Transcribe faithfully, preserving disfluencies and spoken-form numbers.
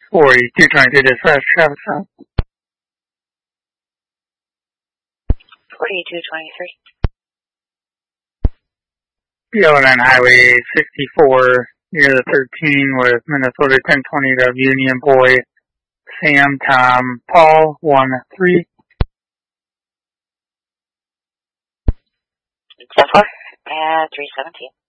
forty-two twenty-two dispatch, traffic stop. forty-two twenty-three. P O nine Highway sixty-four near the thirteen with Minnesota ten twenty of Union Boy, Sam, Tom, Paul, one three. ten four and three seventeen.